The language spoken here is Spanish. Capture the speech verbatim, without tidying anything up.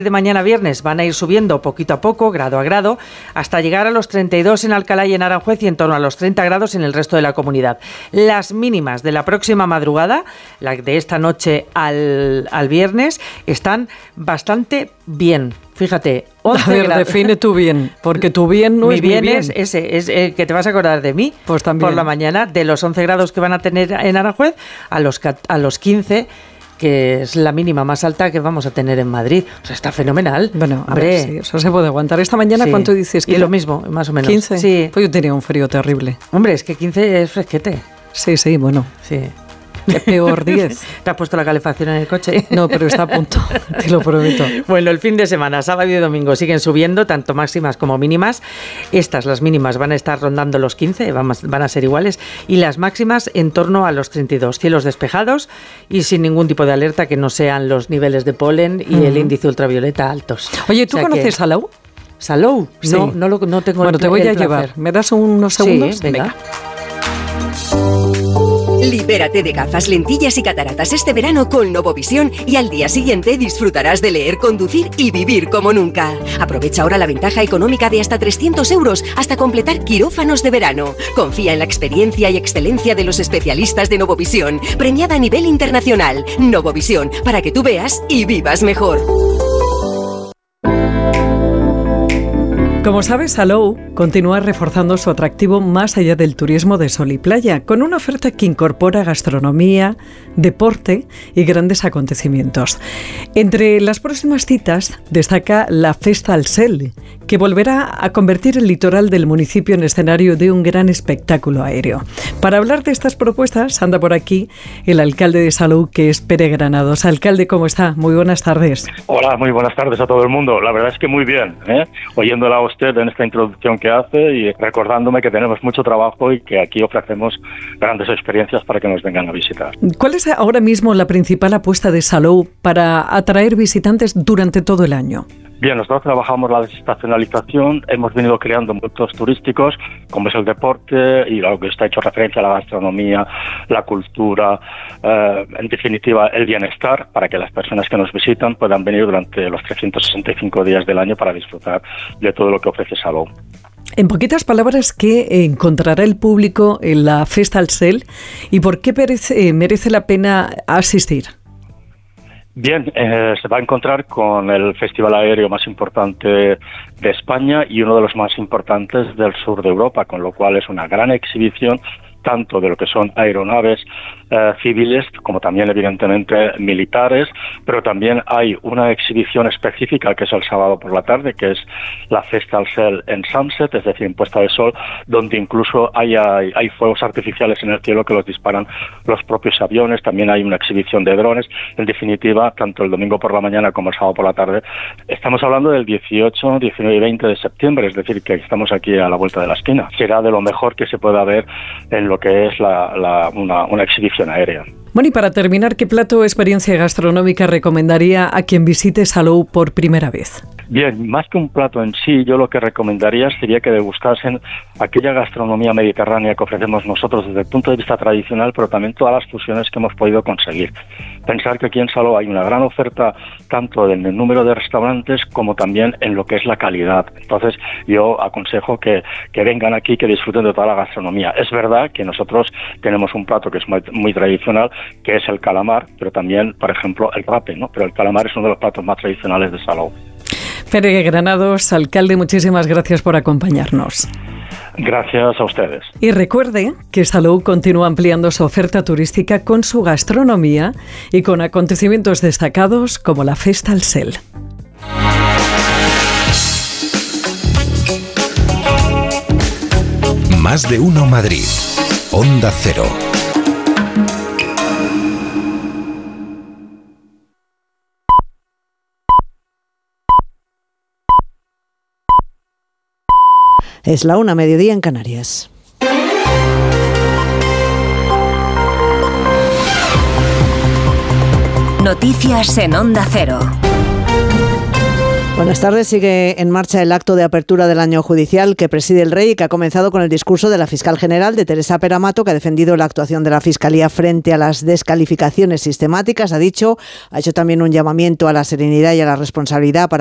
De mañana viernes van a ir subiendo poquito a poco, grado a grado, hasta llegar a los treinta y dos en Alcalá y en Aranjuez y en torno a los treinta grados en el resto de la comunidad. Las mínimas de la próxima madrugada, la de esta noche al, al viernes, están bastante bien. Fíjate, once A ver, grados. define tu bien, porque tu bien no mi es bien mi bien. es ese, es eh, que te vas a acordar de mí. Pues también. Por la mañana, de los once grados que van a tener en Aranjuez a los, a los quince, que es la mínima más alta que vamos a tener en Madrid. O sea, está fenomenal. Bueno, a Hombre. ver, sí, eso se puede aguantar. Esta mañana, Sí. ¿cuánto dices que Y era? lo mismo, más o menos. ¿quince? Sí. Pues yo tenía un frío terrible. Hombre, es que quince es fresquete. Sí, sí, bueno. Sí. Es peor diez. ¿Te has puesto la calefacción en el coche? No, pero está a punto, te lo prometo. Bueno, el fin de semana, sábado y domingo, siguen subiendo, tanto máximas como mínimas. Estas, las mínimas, van a estar rondando los quince, van a, van a ser iguales, y las máximas en torno a los treinta y dos. Cielos despejados y sin ningún tipo de alerta que no sean los niveles de polen y uh-huh. el índice ultravioleta altos. Oye, ¿tú o sea conoces que... Salou? ¿Salou? Sí. No, no, lo, no tengo Bueno, el, te voy el a placer. llevar. ¿Me das unos segundos? Sí, venga. venga. Libérate de gafas, lentillas y cataratas este verano con Novovisión y al día siguiente disfrutarás de leer, conducir y vivir como nunca. Aprovecha ahora la ventaja económica de hasta trescientos euros hasta completar quirófanos de verano. Confía en la experiencia y excelencia de los especialistas de Novovisión, premiada a nivel internacional. Novovisión, para que tú veas y vivas mejor. Como sabes, Salou continúa reforzando su atractivo más allá del turismo de sol y playa, con una oferta que incorpora gastronomía, deporte y grandes acontecimientos. Entre las próximas citas destaca la Festa al Cel, que volverá a convertir el litoral del municipio en escenario de un gran espectáculo aéreo. Para hablar de estas propuestas, anda por aquí el alcalde de Salou, que es Pere Granados. Alcalde, ¿cómo está? Muy buenas tardes. Hola, muy buenas tardes a todo el mundo. La verdad es que muy bien, ¿eh? Oyéndola a usted en esta introducción que hace y recordándome que tenemos mucho trabajo y que aquí ofrecemos grandes experiencias para que nos vengan a visitar. ¿Cuál es ahora mismo la principal apuesta de Salou para atraer visitantes durante todo el año? Bien, nosotros trabajamos la desestacionalización, hemos venido creando productos turísticos, como es el deporte y lo que está hecho referencia a la gastronomía, la cultura, eh, en definitiva el bienestar, para que las personas que nos visitan puedan venir durante los trescientos sesenta y cinco días del año para disfrutar de todo lo que ofrece Salou. En poquitas palabras, ¿qué encontrará el público en la Festa al Cel y por qué merece, merece la pena asistir? Bien, eh, se va a encontrar con el festival aéreo más importante de España y uno de los más importantes del sur de Europa, con lo cual es una gran exhibición tanto de lo que son aeronaves eh, civiles como también evidentemente militares, pero también hay una exhibición específica que es el sábado por la tarde, que es la Festa al Cel en Sunset, es decir, en puesta de sol, donde incluso hay, hay, hay fuegos artificiales en el cielo que los disparan los propios aviones, también hay una exhibición de drones. En definitiva, tanto el domingo por la mañana como el sábado por la tarde, estamos hablando del dieciocho, diecinueve y veinte de septiembre, es decir, que estamos aquí a la vuelta de la esquina. Será de lo mejor que se pueda ver en lo que es la, la, una, una exhibición aérea. Bueno, y para terminar, ¿qué plato o experiencia gastronómica recomendaría a quien visite Salou por primera vez? Bien, más que un plato en sí, yo lo que recomendaría sería que degustasen aquella gastronomía mediterránea que ofrecemos nosotros desde el punto de vista tradicional, pero también todas las fusiones que hemos podido conseguir. Pensar que aquí en Salou hay una gran oferta tanto en el número de restaurantes como también en lo que es la calidad. Entonces, yo aconsejo que, que vengan aquí, que disfruten de toda la gastronomía. Es verdad que nosotros tenemos un plato que es muy, muy tradicional, que es el calamar, pero también, por ejemplo, el rape, ¿no? Pero el calamar es uno de los platos más tradicionales de Salou. Pere Granados, alcalde, muchísimas gracias por acompañarnos. Gracias a ustedes. Y recuerde que Salou continúa ampliando su oferta turística con su gastronomía y con acontecimientos destacados como la Festa al Cel. Más de uno Madrid. Onda Cero. Es la una, mediodía en Canarias. Noticias en Onda Cero. Buenas tardes. Sigue en marcha el acto de apertura del año judicial que preside el Rey y que ha comenzado con el discurso de la fiscal general, de Teresa Peramato, que ha defendido la actuación de la Fiscalía frente a las descalificaciones sistemáticas. Ha dicho, ha hecho también un llamamiento a la serenidad y a la responsabilidad para